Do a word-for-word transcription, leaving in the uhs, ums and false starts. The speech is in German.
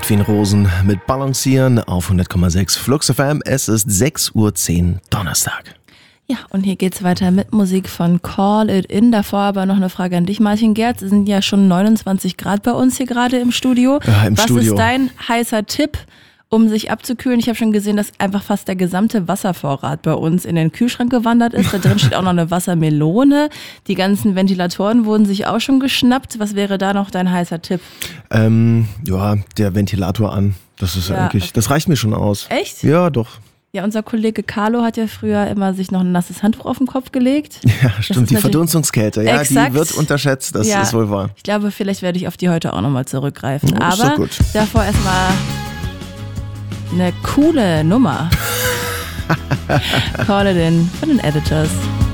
Edwin Rosen mit Balancieren auf hundert Komma sechs Flux F M. Es ist sechs Uhr zehn Donnerstag. Ja, und hier geht's weiter mit Musik von Call It In. Davor aber noch eine Frage an dich, Martin Gerz. Es sind ja schon neunundzwanzig Grad bei uns hier gerade im Studio. Ja, im Was Studio. ist dein heißer Tipp, um sich abzukühlen? Ich habe schon gesehen, dass einfach fast der gesamte Wasservorrat bei uns in den Kühlschrank gewandert ist. Da drin steht auch noch eine Wassermelone. Die ganzen Ventilatoren wurden sich auch schon geschnappt. Was wäre da noch dein heißer Tipp? Ähm, ja, der Ventilator an. Das ist Ja, eigentlich, das reicht mir schon aus. Echt? Ja, doch. Ja, unser Kollege Carlo hat ja früher immer sich noch ein nasses Handtuch auf den Kopf gelegt. Ja, stimmt, die Verdunstungskälte, ja, Exakt. die wird unterschätzt, das Ja. ist wohl wahr. Ich glaube, vielleicht werde ich auf die heute auch nochmal zurückgreifen. Oh, ist doch Aber gut. davor erstmal eine coole Nummer. Call It In von den Editors.